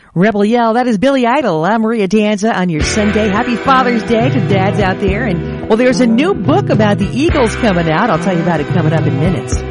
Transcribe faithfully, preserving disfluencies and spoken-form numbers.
Rebel Yell, that is Billy Idol. I'm Maria Danza on your Sunday. Happy Father's Day to dads out there. And, well, there's a new book about the Eagles coming out. I'll tell you about it coming up in minutes.